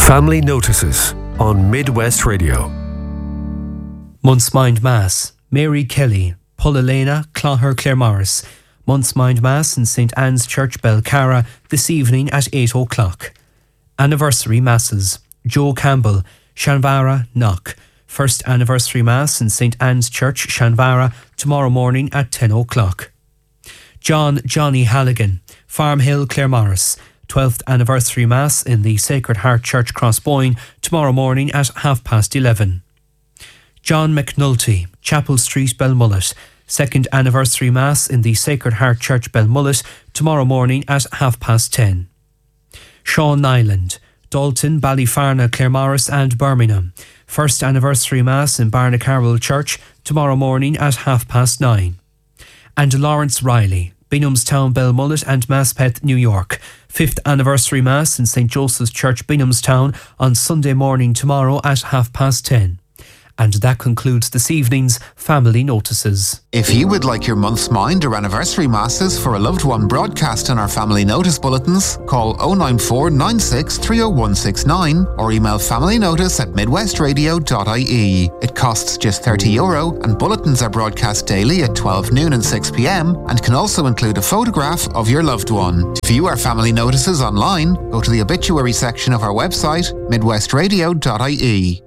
Family Notices on Midwest Radio. Month's Mind Mass, Mary Kelly, Paulina Clogher Claremorris. Month's Mind Mass in St Anne's Church, Belcarra, this evening at 8 o'clock. Anniversary Masses, Joe Campbell, Shanvara, Knock. First Anniversary Mass in St Anne's Church, Shanvara, tomorrow morning at 10 o'clock. Johnny Halligan, Farm Hill, Claremorris. 12th Anniversary Mass in the Sacred Heart Church, Crossboyne, tomorrow morning at 11:30. John McNulty, Chapel Street, Belmullet. 2nd Anniversary Mass in the Sacred Heart Church, Belmullet, tomorrow morning at 10:30. Sean Nyland, Dalton, Ballyfarna, Claremorris and Birmingham. 1st Anniversary Mass in Barnacarroll Church, tomorrow morning at 9:30. And Lawrence Riley, Binghamstown, Belmullet and Maspeth, New York. 5th Anniversary Mass in St Joseph's Church, Binghamstown on Sunday morning tomorrow at 10:30. And that concludes this evening's Family Notices. If you would like your month's mind or anniversary masses for a loved one broadcast in our Family Notice bulletins, call 094 96 30169 or email familynotice@midwestradio.ie. It costs just €30 and bulletins are broadcast daily at 12 noon and 6 p.m. and can also include a photograph of your loved one. To view our Family Notices online, go to the obituary section of our website, midwestradio.ie.